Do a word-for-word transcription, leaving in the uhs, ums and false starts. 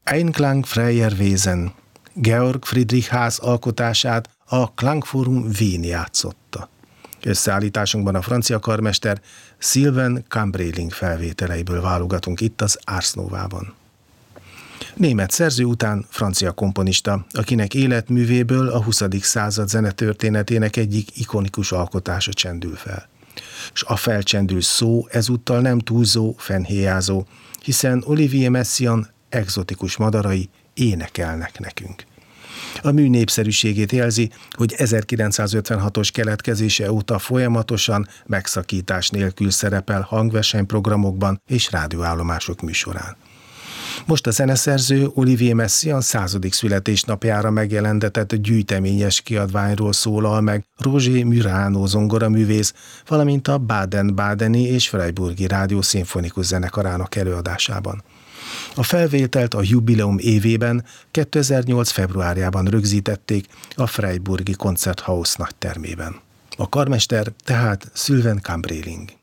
Einklang freier Wesen. Georg Friedrich Haas alkotását a Klangforum Wien játszotta. Összeállításunkban a francia karmester Sylvain Cambréling felvételeiből válogatunk itt az Ars Novában. Német szerző után francia komponista, akinek életművéből a huszadik század zenetörténetének egyik ikonikus alkotása csendül fel. S a felcsendül szó ezúttal nem túlzó, fennhéjázó, hiszen Olivier Messiaen egzotikus madarai énekelnek nekünk. A mű népszerűségét jelzi, hogy ezerkilencszázötvenhatos keletkezése óta folyamatosan, megszakítás nélkül szerepel hangversenyprogramokban és rádióállomások műsorán. Most a zeneszerző Olivier Messiaen századik születésnapjára megjelentetett gyűjteményes kiadványról szólal meg Roger Murano zongoraművész, valamint a Baden-Badeni és Freiburgi Rádió Szimfonikus Zenekarának előadásában. A felvételt a jubileum évében kétezer-nyolc februárjában rögzítették a Freiburgi Konzerthaus nagytermében. A karmester tehát Sylvain Cambréling.